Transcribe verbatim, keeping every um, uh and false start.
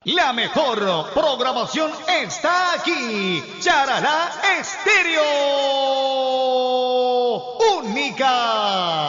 La mejor programación está aquí. Charalá Estéreo. Única.